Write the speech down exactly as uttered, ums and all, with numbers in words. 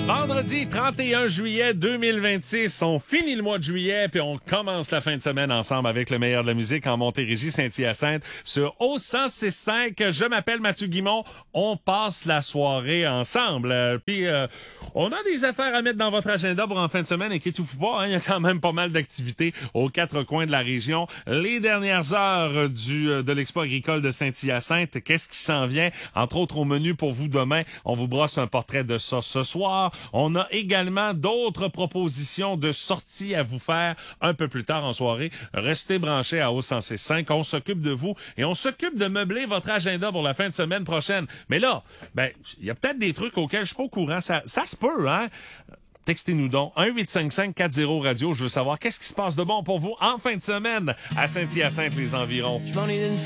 Vendredi trente et un juillet deux mille vingt-six, on finit le mois de juillet puis on commence la fin de semaine ensemble avec le meilleur de la musique en Montérégie, Saint-Hyacinthe sur O cent six cinq. Je m'appelle Mathieu Guimont. On passe la soirée ensemble. Euh, puis euh, on a des affaires à mettre dans votre agenda pour en fin de semaine. Inquiétez-vous pas, hein, il y a quand même pas mal d'activités aux quatre coins de la région. Les dernières heures du de l'Expo agricole de Saint-Hyacinthe, qu'est-ce qui s'en vient? Entre autres au menu pour vous demain, on vous brosse un portrait de ça ce soir. On a également d'autres propositions de sorties à vous faire un peu plus tard en soirée. Restez branchés à O cent six cinq. On s'occupe de vous et on s'occupe de meubler votre agenda pour la fin de semaine prochaine. Mais là, ben, il y a peut-être des trucs auxquels je suis pas au courant. Ça, ça se peut, hein? Textez-nous donc un huit cinq cinq quatre zéro radio. Je veux savoir qu'est-ce qui se passe de bon pour vous en fin de semaine à Saint-Hyacinthe les environs.